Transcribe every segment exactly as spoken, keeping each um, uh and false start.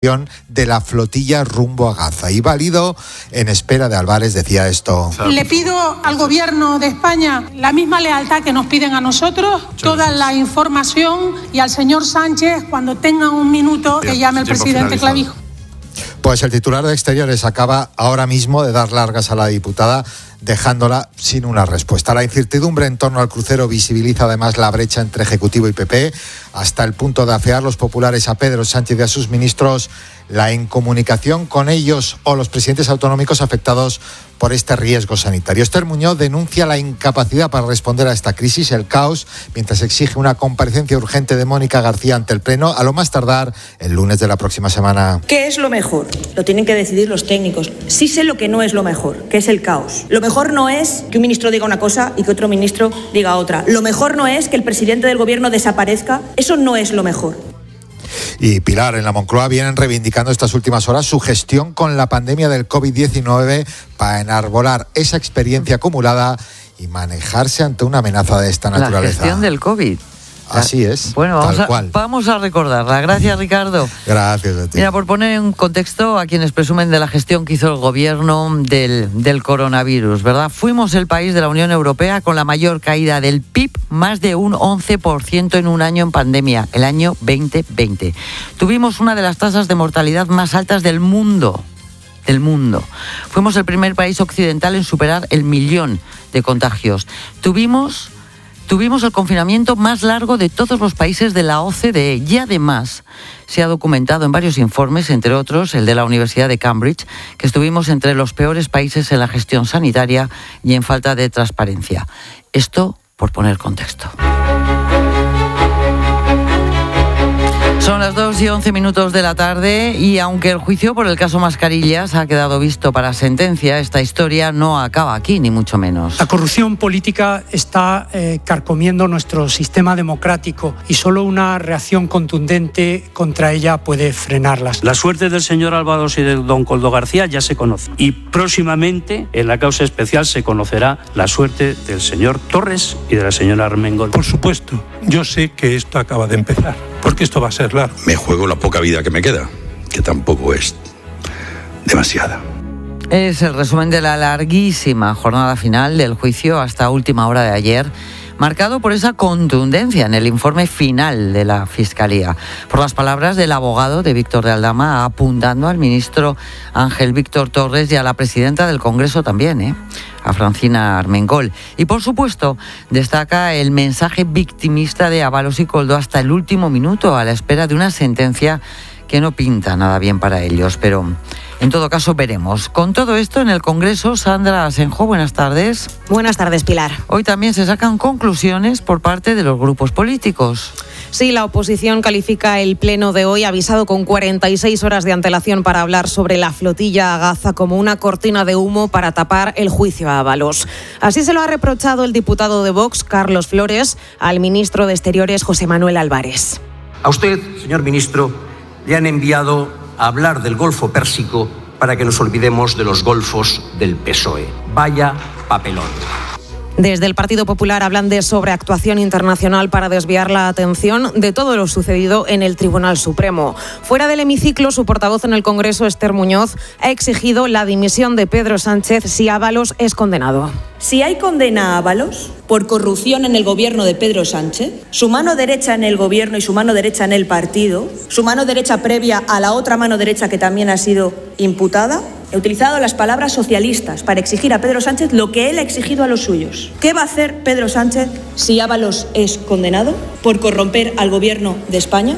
de la flotilla rumbo a Gaza. Y Válido, en espera de Álvarez, decía esto. Le pido al gobierno de España la misma lealtad que nos piden a nosotros, toda la información, y al señor Sánchez, cuando tenga un minuto, que llame el presidente Clavijo. Pues el titular de Exteriores acaba ahora mismo de dar largas a la diputada, dejándola sin una respuesta. La incertidumbre en torno al crucero visibiliza además la brecha entre Ejecutivo y P P, hasta el punto de afear los populares a Pedro Sánchez y a sus ministros la incomunicación con ellos o los presidentes autonómicos afectados por este riesgo sanitario. Esther Muñoz denuncia la incapacidad para responder a esta crisis, el caos, mientras exige una comparecencia urgente de Mónica García ante el Pleno, a lo más tardar el lunes de la próxima semana. ¿Qué es lo mejor? Lo tienen que decidir los técnicos. Sí sé lo que no es lo mejor, que es el caos. Lo mejor no es que un ministro diga una cosa y que otro ministro diga otra. Lo mejor no es que el presidente del gobierno desaparezca. Eso no es lo mejor. Y Pilar, en la Moncloa vienen reivindicando estas últimas horas su gestión con la pandemia del covid diecinueve para enarbolar esa experiencia acumulada y manejarse ante una amenaza de esta naturaleza. La gestión del COVID. Así es. Bueno, vamos, tal a, cual. vamos a recordarla. Gracias, Ricardo. Gracias a ti. Mira, por poner en contexto a quienes presumen de la gestión que hizo el gobierno del, del coronavirus, ¿verdad? Fuimos el país de la Unión Europea con la mayor caída del P I B, más de un once por ciento en un año en pandemia, el año veinte veinte. Tuvimos una de las tasas de mortalidad más altas del mundo. del mundo. Fuimos el primer país occidental en superar el millón de contagios. Tuvimos... Tuvimos el confinamiento más largo de todos los países de la O C D E y además se ha documentado en varios informes, entre otros el de la Universidad de Cambridge, que estuvimos entre los peores países en la gestión sanitaria y en falta de transparencia. Esto por poner contexto. Son las dos y once minutos de la tarde y aunque el juicio por el caso Mascarillas ha quedado visto para sentencia, esta historia no acaba aquí, ni mucho menos. La corrupción política está eh, carcomiendo nuestro sistema democrático y solo una reacción contundente contra ella puede frenarlas. La suerte del señor Ábalos y de don Koldo García ya se conoce y próximamente en la causa especial se conocerá la suerte del señor Torres y de la señora Armengol. Por supuesto, yo sé que esto acaba de empezar, porque esto va a ser largo. Me juego la poca vida que me queda, que tampoco es demasiada. Es el resumen de la larguísima jornada final del juicio hasta última hora de ayer, marcado por esa contundencia en el informe final de la Fiscalía, por las palabras del abogado de Víctor de Aldama apuntando al ministro Ángel Víctor Torres y a la presidenta del Congreso también, ¿eh? a Francina Armengol. Y por supuesto, destaca el mensaje victimista de Ábalos y Koldo hasta el último minuto, a la espera de una sentencia que no pinta nada bien para ellos, pero en todo caso veremos. Con todo esto en el Congreso, Sandra Asenjo, buenas tardes. Buenas tardes, Pilar. Hoy también se sacan conclusiones por parte de los grupos políticos. Sí, la oposición califica el pleno de hoy, avisado con cuarenta y seis horas de antelación para hablar sobre la flotilla a Gaza, como una cortina de humo para tapar el juicio a Ábalos. Así se lo ha reprochado el diputado de Vox, Carlos Flores, al ministro de Exteriores, José Manuel Álvarez. A usted, señor ministro, le han enviado a hablar del Golfo Pérsico para que nos olvidemos de los golfos del P S O E. Vaya papelón. Desde el Partido Popular hablan de sobreactuación internacional para desviar la atención de todo lo sucedido en el Tribunal Supremo. Fuera del hemiciclo, su portavoz en el Congreso, Esther Muñoz, ha exigido la dimisión de Pedro Sánchez si Ábalos es condenado. Si hay condena a Ábalos por corrupción en el gobierno de Pedro Sánchez, su mano derecha en el gobierno y su mano derecha en el partido, su mano derecha previa a la otra mano derecha que también ha sido imputada, he utilizado las palabras socialistas para exigir a Pedro Sánchez lo que él ha exigido a los suyos. ¿Qué va a hacer Pedro Sánchez si Ábalos es condenado por corromper al gobierno de España?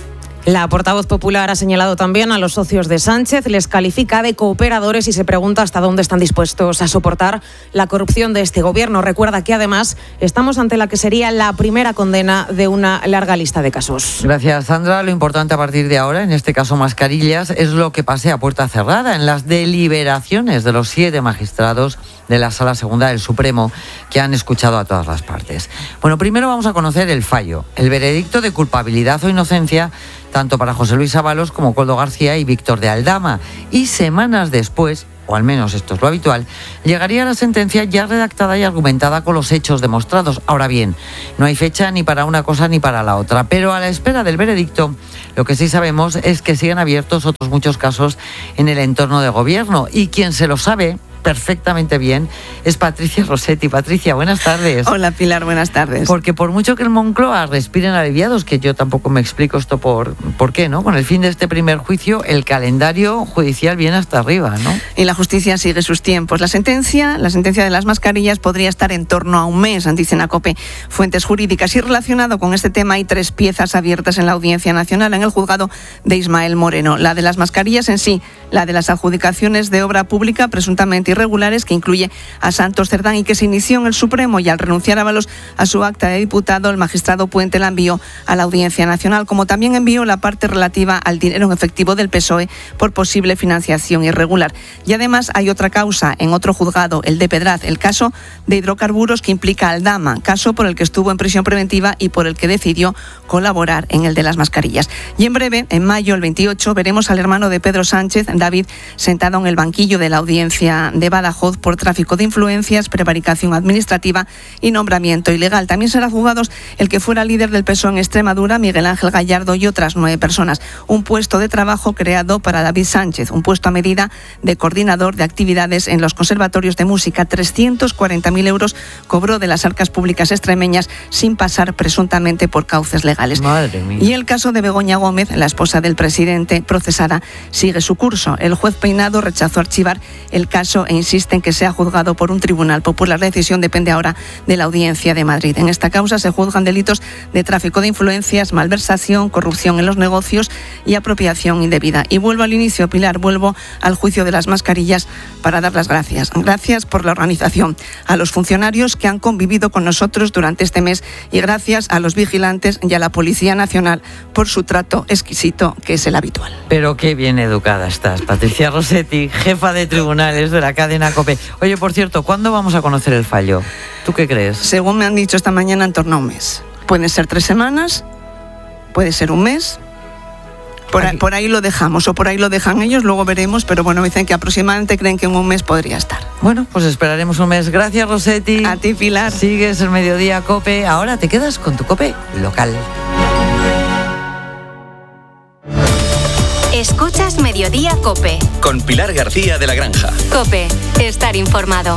La portavoz popular ha señalado también a los socios de Sánchez, les califica de cooperadores y se pregunta hasta dónde están dispuestos a soportar la corrupción de este gobierno. Recuerda que además estamos ante la que sería la primera condena de una larga lista de casos. Gracias, Sandra. Lo importante a partir de ahora, en este caso Mascarillas, es lo que pase a puerta cerrada en las deliberaciones de los siete magistrados de la Sala Segunda del Supremo, que han escuchado a todas las partes. Bueno, primero vamos a conocer el fallo, el veredicto de culpabilidad o inocencia, tanto para José Luis Ábalos como Koldo García y Víctor de Aldama. Y semanas después, o al menos esto es lo habitual, llegaría la sentencia ya redactada y argumentada con los hechos demostrados. Ahora bien, no hay fecha ni para una cosa ni para la otra, pero a la espera del veredicto, lo que sí sabemos es que siguen abiertos otros muchos casos en el entorno de gobierno, y quien se lo sabe perfectamente bien es Patricia Rossetti. Patricia, buenas tardes. Hola Pilar, buenas tardes. Porque por mucho que el Moncloa respiren aliviados, que yo tampoco me explico esto por, por qué, ¿no? Con el fin de este primer juicio, el calendario judicial viene hasta arriba, ¿no? Y la justicia sigue sus tiempos. La sentencia, la sentencia de las mascarillas podría estar en torno a un mes, dicen a COPE fuentes jurídicas. Y relacionado con este tema hay tres piezas abiertas en la Audiencia Nacional, en el juzgado de Ismael Moreno. La de las mascarillas en sí, la de las adjudicaciones de obra pública presuntamente irregulares, que incluye a Santos Cerdán y que se inició en el Supremo, y al renunciar Ábalos a su acta de diputado, el magistrado Puente la envió a la Audiencia Nacional, como también envió la parte relativa al dinero en efectivo del P S O E por posible financiación irregular. Y además hay otra causa en otro juzgado, el de Pedraz, el caso de hidrocarburos que implica a Aldama, caso por el que estuvo en prisión preventiva y por el que decidió colaborar en el de las mascarillas. Y en breve, en mayo, el veintiocho, veremos al hermano de Pedro Sánchez, David, sentado en el banquillo de la Audiencia de Badajoz por tráfico de influencias, prevaricación administrativa y nombramiento ilegal. También será juzgados el que fuera líder del P S O E en Extremadura, Miguel Ángel Gallardo, y otras nueve personas. Un puesto de trabajo creado para David Sánchez, un puesto a medida de coordinador de actividades en los conservatorios de música. trescientos cuarenta mil euros cobró de las arcas públicas extremeñas sin pasar presuntamente por cauces legales. Madre mía. Y el caso de Begoña Gómez, la esposa del presidente procesada, sigue su curso. El juez Peinado rechazó archivar el caso e insiste en que sea juzgado por un tribunal popular. La decisión depende ahora de la Audiencia de Madrid. En esta causa se juzgan delitos de tráfico de influencias, malversación, corrupción en los negocios y apropiación indebida. Y vuelvo al inicio, Pilar, vuelvo al juicio de las mascarillas para dar las gracias. Gracias por la organización, a los funcionarios que han convivido con nosotros durante este mes, y gracias a los vigilantes y a la Policía Nacional por su trato exquisito, que es el habitual. Pero qué bien educada estás, Patricia Rossetti, jefa de tribunales de la cadena COPE. Oye, por cierto, ¿cuándo vamos a conocer el fallo? ¿Tú qué crees? Según me han dicho esta mañana, en torno a un mes. Pueden ser tres semanas, puede ser un mes. Por ahí, por ahí lo dejamos, o por ahí lo dejan ellos, luego veremos, pero bueno, dicen que aproximadamente creen que en un mes podría estar. Bueno, pues esperaremos un mes. Gracias, Rossetti. A ti, Pilar. Sigues el Mediodía COPE. Ahora te quedas con tu COPE local. Escuchas Mediodía COPE. Con Pilar García de la Granja. COPE, estar informado.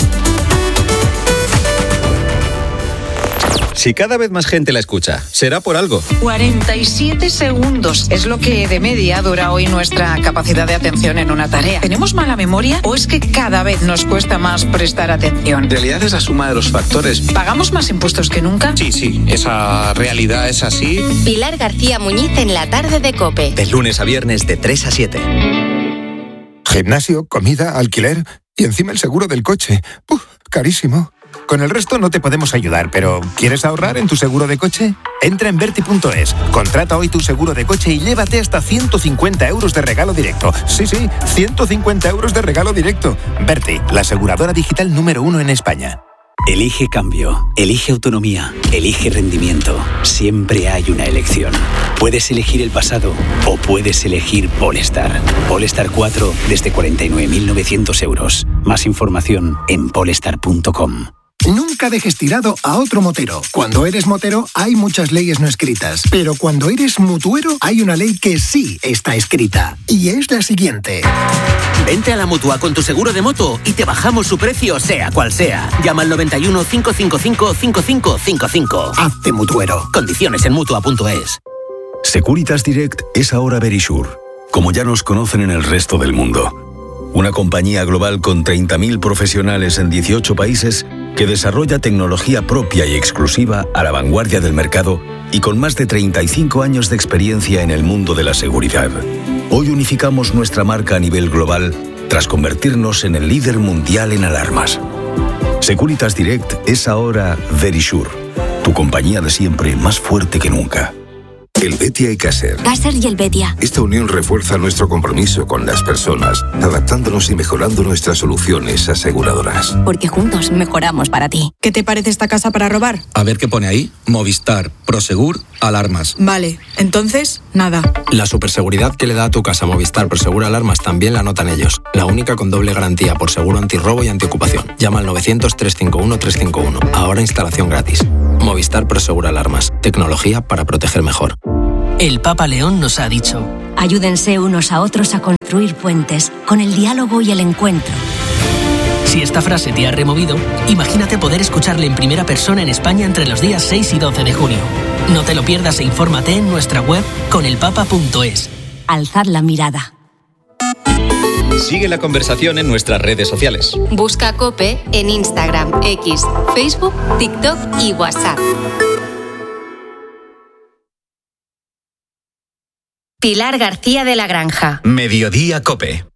Si cada vez más gente la escucha, será por algo. cuarenta y siete segundos es lo que de media dura hoy nuestra capacidad de atención en una tarea. ¿Tenemos mala memoria o es que cada vez nos cuesta más prestar atención? En realidad es la suma de los factores. ¿Pagamos más impuestos que nunca? Sí, sí, esa realidad es así. Pilar García Muñiz en la tarde de COPE. De lunes a viernes de tres a siete. Gimnasio, comida, alquiler y encima el seguro del coche. Uf, carísimo. Con el resto no te podemos ayudar, pero ¿quieres ahorrar en tu seguro de coche? Entra en Berti punto es, contrata hoy tu seguro de coche y llévate hasta ciento cincuenta euros de regalo directo. Sí, sí, ciento cincuenta euros de regalo directo. Berti, la aseguradora digital número uno en España. Elige cambio, elige autonomía, elige rendimiento. Siempre hay una elección. Puedes elegir el pasado o puedes elegir Polestar. Polestar cuatro desde cuarenta y nueve mil novecientos euros. Más información en polestar punto com. Nunca dejes tirado a otro motero. Cuando eres motero hay muchas leyes no escritas, pero cuando eres mutuero hay una ley que sí está escrita, y es la siguiente. Vente a la Mutua con tu seguro de moto y te bajamos su precio sea cual sea. Llama al noventa y uno, cinco cinco cinco, cinco cinco cinco cinco. Hazte mutuero. Condiciones en mutua punto es. Securitas Direct es ahora Verisure, como ya nos conocen en el resto del mundo. Una compañía global con treinta mil profesionales en dieciocho países que desarrolla tecnología propia y exclusiva a la vanguardia del mercado y con más de treinta y cinco años de experiencia en el mundo de la seguridad. Hoy unificamos nuestra marca a nivel global tras convertirnos en el líder mundial en alarmas. Securitas Direct es ahora Verisure, tu compañía de siempre más fuerte que nunca. Helvetia y Caser. Caser y Helvetia. Esta unión refuerza nuestro compromiso con las personas, adaptándonos y mejorando nuestras soluciones aseguradoras. Porque juntos mejoramos para ti. ¿Qué te parece esta casa para robar? A ver qué pone ahí. Movistar, Prosegur, alarmas. Vale, entonces, nada. La superseguridad que le da a tu casa Movistar Prosegur Alarmas también la notan ellos. La única con doble garantía por seguro antirrobo y antiocupación. Llama al novecientos, trescientos cincuenta y uno, trescientos cincuenta y uno. Ahora instalación gratis. Movistar Prosegur Alarmas. Tecnología para proteger mejor. El Papa León nos ha dicho: ayúdense unos a otros a construir puentes con el diálogo y el encuentro. Si esta frase te ha removido, imagínate poder escucharle en primera persona en España entre los días seis y doce de junio. No te lo pierdas e infórmate en nuestra web conelpapa punto es. Alzad la mirada. Sigue la conversación en nuestras redes sociales. Busca COPE en Instagram, X, Facebook, TikTok y WhatsApp. Pilar García de la Granja. Mediodía COPE.